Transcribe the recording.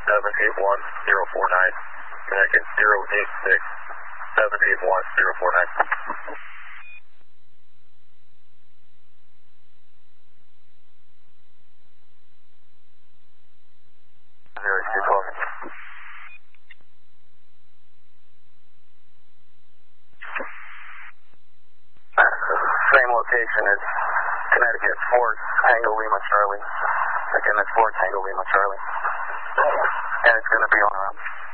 781-049. Connected 086-781-049. Same location as Connecticut 4 Tango Lima Charlie. Again, that's 4 Tango Lima Charlie. And it's going to be on around